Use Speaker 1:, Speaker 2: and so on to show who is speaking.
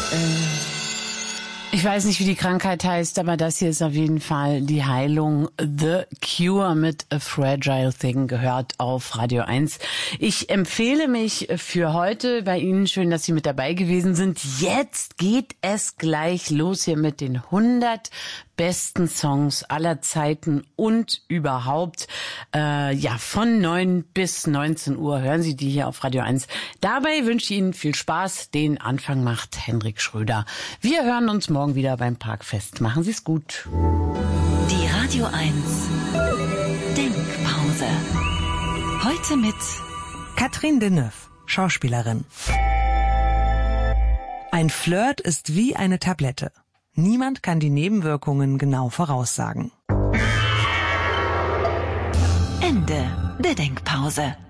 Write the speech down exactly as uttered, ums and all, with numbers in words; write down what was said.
Speaker 1: Ich weiß nicht, wie die Krankheit heißt, aber das hier ist auf jeden Fall die Heilung. The Cure mit A Fragile Thing gehört auf Radio eins. Ich empfehle mich für heute bei Ihnen. Schön, dass Sie mit dabei gewesen sind. Jetzt geht es gleich los hier mit den hundert besten Songs aller Zeiten und überhaupt. Äh, ja, von neun bis neunzehn Uhr hören Sie die hier auf Radio eins. Dabei wünsche ich Ihnen viel Spaß. Den Anfang macht Hendrik Schröder. Wir hören uns morgen wieder beim Parkfest. Machen Sie es gut.
Speaker 2: Die Radio eins Denkpause. Heute mit
Speaker 3: Catherine Deneuve, Schauspielerin. Ein Flirt ist wie eine Tablette. Niemand kann die Nebenwirkungen genau voraussagen.
Speaker 2: Ende der Denkpause.